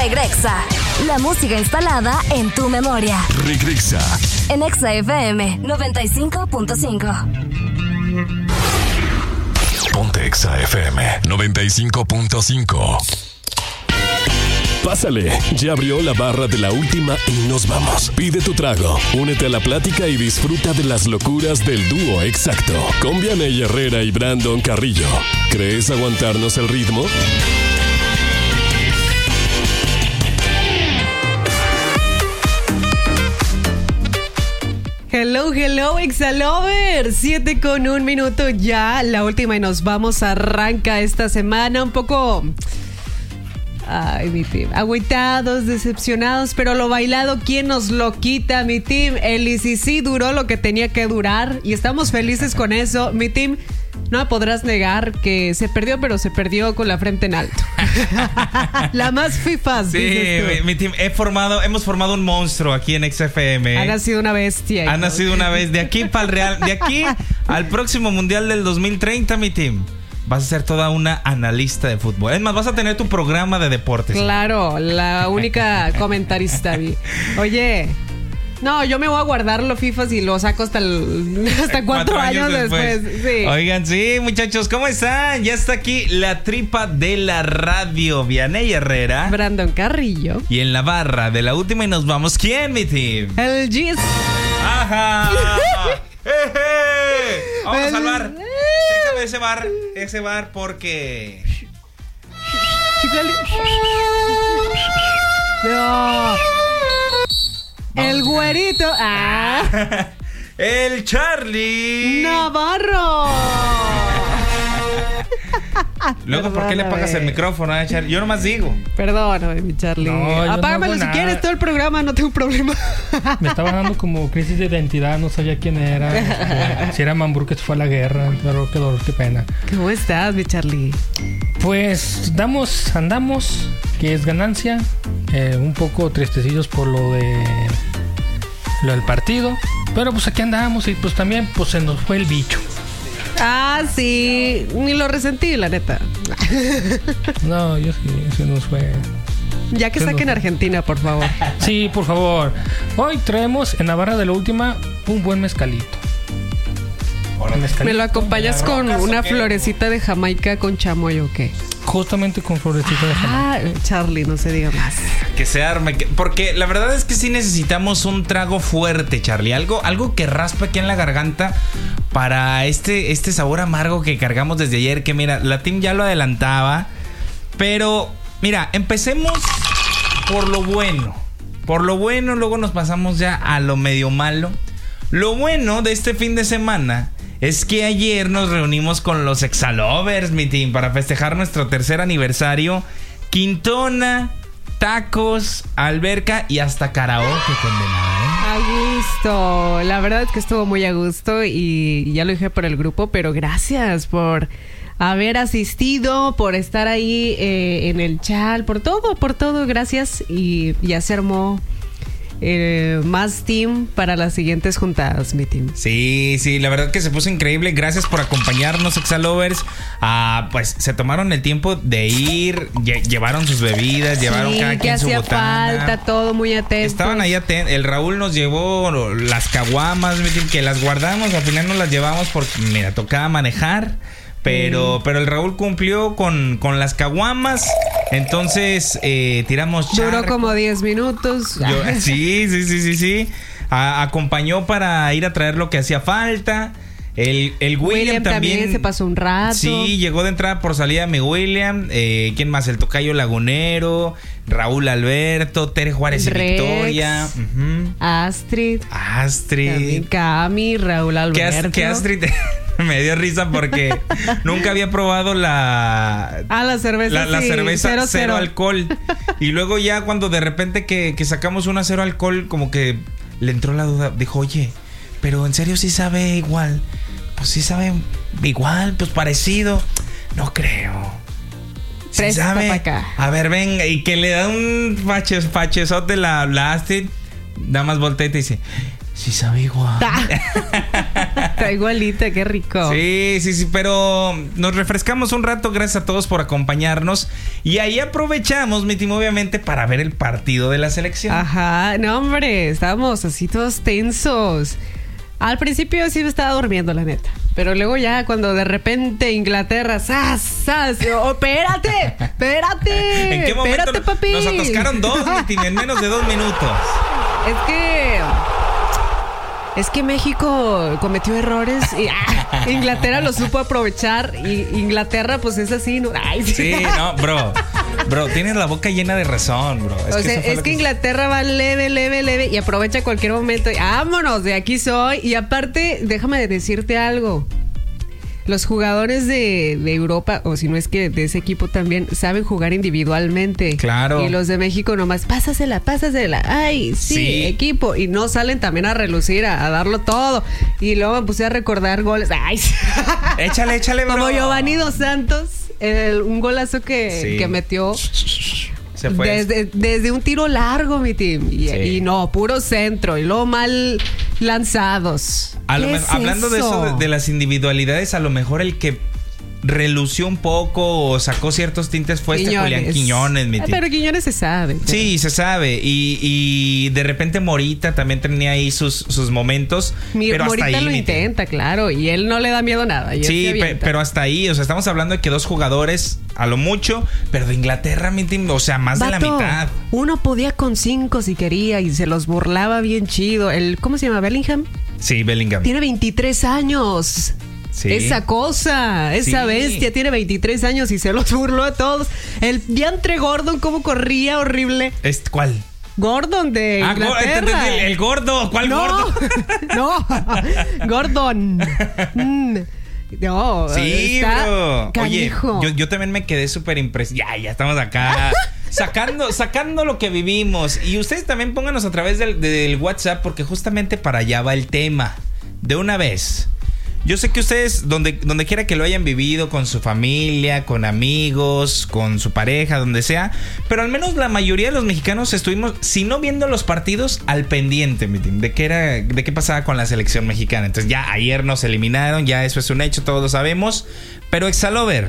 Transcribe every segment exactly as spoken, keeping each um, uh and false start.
Regrexa, la música instalada en tu memoria. Regrexa en Exa F M noventa y cinco punto cinco. Ponte Exa F M noventa y cinco punto cinco. Pásale, ya abrió la barra de la última y nos vamos. Pide tu trago, únete a la plática y disfruta de las locuras del dúo exacto. Con Vianey Herrera y Brandon Carrillo. ¿Crees aguantarnos el ritmo? Hello, hello, Exalover. Siete con un minuto ya. La última y nos vamos. Arranca esta semana un poco... Ay, mi team. Agüitados, decepcionados, pero lo bailado, ¿quién nos lo quita, mi team? El I C C duró lo que tenía que durar y estamos felices con eso. Mi team, no me podrás negar que se perdió, pero se perdió con la frente en alto. La más fifas. Sí, mi, mi team, he formado, hemos formado un monstruo aquí en X F M. Ha nacido una bestia. Ha nacido una vez. De aquí para el Real, de aquí al próximo Mundial del dos mil treinta, mi team. Vas a ser toda una analista de fútbol. Es más, vas a tener tu programa de deportes. Claro, la única comentarista. Oye, no, yo me voy a guardar los FIFAs y lo saco hasta, el, hasta cuatro, cuatro años, años después. después. Sí. Oigan, sí, muchachos, ¿cómo están? Ya está aquí la tripa de la radio. Vianey Herrera, Brandon Carrillo. Y en la barra de la última y nos vamos. ¿Quién, mi team? El Gis. ¡Ajá! ¡Jeje! Vamos a salvar. Chécame ese bar, ese bar porque... No. El güerito. Ah. El Charlie Navarro. Luego, ¿por qué le pagas el micrófono a Charlie? Yo nomás digo. Perdóname, mi Charlie. No, apágamelo no si quieres, todo el programa, no tengo problema. Me estaba dando como crisis de identidad, no sabía quién era. Si era Mambrú que se fue a la guerra. Pero qué dolor, qué pena. ¿Cómo estás, mi Charlie? Pues damos, andamos, que es ganancia. Eh, un poco tristecillos por lo de lo del partido. Pero pues aquí andamos y pues también pues se nos fue el bicho. Ah, sí. Ni lo resentí, la neta. No, yo sí, se nos fue. Ya que se saquen nos... Argentina, por favor. Sí, por favor. Hoy traemos en la barra de la última un buen mezcalito. mezcalito. ¿Me lo acompañas con una florecita de Jamaica con chamoy o qué? Justamente con florecita de Jamaica. Ah, Charlie, no se diga más. Que se arme. Que, porque la verdad es que sí necesitamos un trago fuerte, Charlie. Algo, algo que raspe aquí en la garganta para este, este sabor amargo que cargamos desde ayer. Que mira, la team ya lo adelantaba. Pero, mira, empecemos por lo bueno. Por lo bueno, luego nos pasamos ya a lo medio malo. Lo bueno de este fin de semana es que ayer nos reunimos con los Exalovers, mi team, para festejar nuestro tercer aniversario. Quintona, tacos, alberca y hasta karaoke, condenada, ¿eh? A gusto. La verdad es que estuvo muy a gusto y ya lo dije por el grupo, pero gracias por haber asistido, por estar ahí eh, en el chat, por todo, por todo. Gracias y ya se armó Eh, más team para las siguientes juntadas, mi team. Sí, sí, la verdad que se puso increíble. Gracias por acompañarnos, Exalovers. Ah, pues se tomaron el tiempo de ir, lle- llevaron sus bebidas, sí, llevaron cada quien su botana. Que hacía falta, todo muy atento. Estaban ahí atentos. El Raúl nos llevó las caguamas, mi team, que las guardamos, al final no las llevamos porque, mira, tocaba manejar. Pero, mm. pero el Raúl cumplió con, con las caguamas. Entonces eh, tiramos charco. Duró como diez minutos. Yo, sí, sí, sí, sí, sí. A, acompañó para ir a traer lo que hacía falta. El, el William, William también, también se pasó un rato. Sí, llegó de entrada por salida mi William. Eh, ¿Quién más? El tocayo Lagunero, Raúl Alberto, Tere Juárez y Rex, Victoria. Uh-huh. Astrid. Astrid. Cami, Raúl Alberto. Que, que Astrid me dio risa porque nunca había probado la... Ah, la cerveza. La, la sí, cerveza cero, cero, cero alcohol. Y luego ya cuando de repente que, que sacamos una cero alcohol, como que le entró la duda. Dijo, oye, pero en serio sí sabe igual. Pues sí sabe igual, pues parecido. No creo. Sí Presta sabe. pa' acá. A ver, venga. Y que le da un faches, fachesote la, la Astrid. Da más voltea y te dice... Sí sabe igual. Está igualita, qué rico. Sí, sí, sí, pero nos refrescamos un rato. Gracias a todos por acompañarnos. Y ahí aprovechamos, mi team, obviamente, para ver el partido de la selección. Ajá, no, hombre, estábamos así todos tensos. Al principio sí me estaba durmiendo, la neta. Pero luego ya cuando de repente Inglaterra, ¡zas! ¡zas! Oh, ¡espérate! ¡Espérate! ¿En qué momento ¡Espérate, papi! nos atascaron dos, mi team, en menos de dos minutos? Es que... Es que México cometió errores y ah, Inglaterra lo supo aprovechar. Y Inglaterra, pues es así, ¿no? Ay, sí. Sí, no, bro. Bro, tienes la boca llena de razón, bro. Es o que sea, es que, que Inglaterra va leve, leve, leve y aprovecha cualquier momento. Y, vámonos, de aquí soy. Y aparte, déjame decirte algo. Los jugadores de, de Europa, o si no es que de ese equipo también, saben jugar individualmente. Claro. Y los de México nomás, pásasela, pásasela. Ay, sí, Sí. equipo. Y no salen también a relucir, a, a darlo todo. Y luego me puse a recordar goles. Ay, sí. Échale, échale, bro. Como Giovanni Dos Santos, el- un golazo que, Sí. que metió. Se fue. Desde, desde un tiro largo, mi team. Y, Sí. y no, puro centro. Y luego mal lanzados. A lo ¿Qué me- es hablando de eso, eso? de, de las individualidades, a lo mejor el que relució un poco o sacó ciertos tintes fue este Julián Quiñones, mi Ah, tío. pero Quiñones se sabe. Sí, se sabe. Y, y de repente Morita también tenía ahí sus, sus momentos. Mi, pero hasta Morita ahí, lo mi tío. intenta, claro. Y él no le da miedo a nada. y él Sí, se pe- avienta. pero hasta ahí, o sea, estamos hablando de que dos jugadores a lo mucho, pero de Inglaterra, mi team, o sea, más de la Vato, mitad. uno podía con cinco si quería y se los burlaba bien chido. El, ¿cómo se llama? Bellingham. Sí, Bellingham. Tiene veintitrés años. Sí. Esa cosa, esa Sí. bestia tiene veintitrés años y se los burló a todos. El diantre Gordon, cómo corría horrible. ¿Es cuál? Gordon de Ah, go- Inglaterra. entendí, el, el gordo. ¿Cuál no, gordo? no, Gordon. Mm. No, Sí, está bro. Oye, canijo. yo, yo también me quedé súper impresionado. Ya, ya estamos acá. Sacando, sacando lo que vivimos. Y ustedes también pónganos a través del, del WhatsApp, porque justamente para allá va el tema. De una vez. Yo sé que ustedes, donde, donde quiera que lo hayan vivido, con su familia, con amigos, con su pareja, donde sea, pero al menos la mayoría de los mexicanos estuvimos, si no viendo los partidos, al pendiente, mi team, de qué era, de qué pasaba con la selección mexicana. Entonces ya ayer nos eliminaron, ya eso es un hecho, todos lo sabemos. Pero Exalover,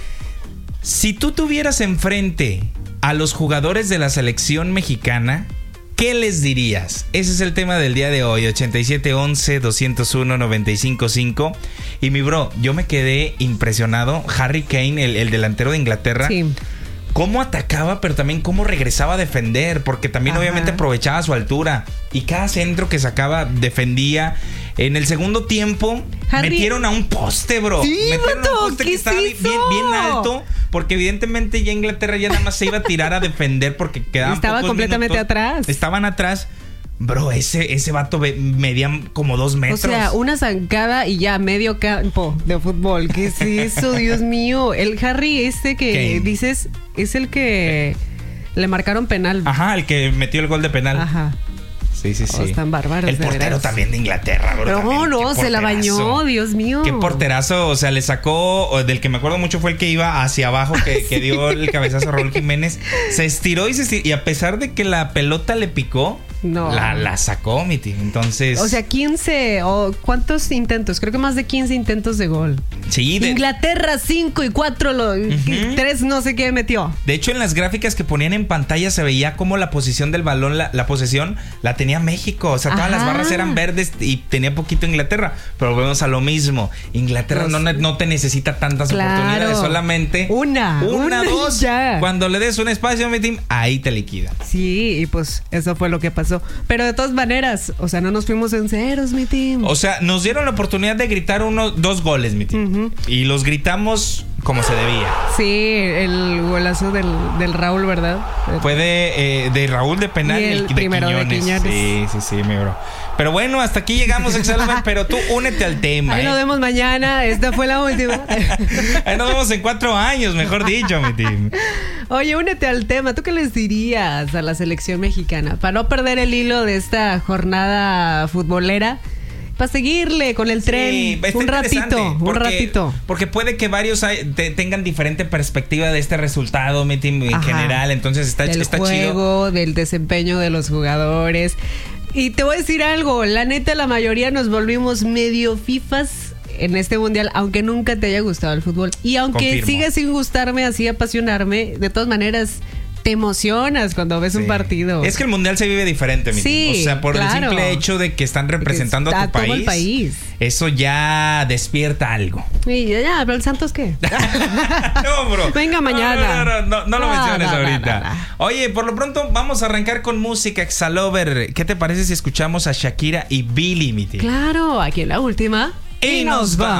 si tú tuvieras enfrente a los jugadores de la selección mexicana, ¿qué les dirías? Ese es el tema del día de hoy. Ochenta y siete once doscientos uno noventa y cinco cinco. Y mi bro, yo me quedé impresionado. Harry Kane, el, el delantero de Inglaterra, Sí. cómo atacaba, pero también cómo regresaba a defender, porque también Ajá. obviamente aprovechaba su altura. Y cada centro que sacaba defendía. En el segundo tiempo Harry- metieron a un poste, bro. Sí, metieron vato, a un poste ¿qué que es estaba bien, eso? bien alto, porque evidentemente ya Inglaterra ya nada más se iba a tirar a defender porque quedaban Estaba pocos completamente minutos. atrás. Estaban atrás. Bro, ese, ese vato ve- medía como dos O metros. sea, una zancada y ya medio campo de fútbol. ¿Qué es eso, Dios mío? El Harry este que Kane. dices es el que le marcaron penal. Ajá, el que metió el gol de penal. Ajá. Sí, sí, sí. Oh, están bárbaros, El de portero veras. también de Inglaterra, bro. Pero también. no, Qué se la porterazo. bañó, Dios mío. Qué porterazo, o sea, le sacó, o del que me acuerdo mucho fue el que iba hacia abajo, que, que dio el cabezazo a Raúl Jiménez. Se estiró y se estiró, y a pesar de que la pelota le picó, No. la, la sacó, mi tío. Entonces, O sea, quince o ¿cuántos intentos? Creo que más de quince intentos de gol. sí, de, Inglaterra cinco y cuatro, lo, tres no sé qué metió. de hecho en las gráficas que ponían en pantalla se veía como la posición del balón, la, la posesión la tenía México. O sea, todas Ajá. las barras eran verdes y tenía poquito Inglaterra. Pero volvemos a lo mismo. Inglaterra Pues, no, ne- no te necesita tantas claro. oportunidades, solamente Una, una, una y dos. ya. Cuando le des un espacio a mi team, ahí te liquida. Sí, y pues eso fue lo que pasó. Pero de todas maneras, o sea, no nos fuimos en ceros, mi team. O sea, nos dieron la oportunidad de gritar uno, dos goles, mi team. Y los gritamos como se debía. Sí, el golazo del, del Raúl, ¿verdad? Fue de, eh, de Raúl de penal Y y el el de primero de Quiñones. Quiñones. Sí, sí, sí, mi bro. Pero bueno, hasta aquí llegamos, Exalman, pero tú únete al tema. Ahí ¿eh? nos vemos mañana. Esta fue la última. Ahí nos vemos en cuatro años, mejor dicho, mi team. Oye, únete al tema. ¿Tú qué les dirías a la selección mexicana? Para no perder el hilo de esta jornada futbolera. Para seguirle con el tren. Sí, está un interesante, ratito, un porque- ratito. Porque puede que varios hay- te- tengan diferente perspectiva de este resultado, mi team, en Ajá. general. Entonces está, Del está chido. juego, del desempeño de los jugadores. Y te voy a decir algo, la neta la mayoría nos volvimos medio fifas en este mundial, aunque nunca te haya gustado el fútbol. Y aunque Confirmo. siga sin gustarme, así apasionarme, de todas maneras te emocionas cuando ves Sí. un partido. Es que el mundial se vive diferente, mi Sí, Tim. O sea, por claro. el simple hecho de que están representando Está a tu todo país, el país. eso ya despierta algo. Y ya, ya, pero el Santos qué. No, bro. Venga, mañana. No, no, no, no, no lo No, menciones no, no, ahorita. no, no. Oye, por lo pronto vamos a arrancar con música, Exalover. ¿Qué te parece si escuchamos a Shakira y Billy, mi Tim? Claro, aquí en la última. Y nos vamos.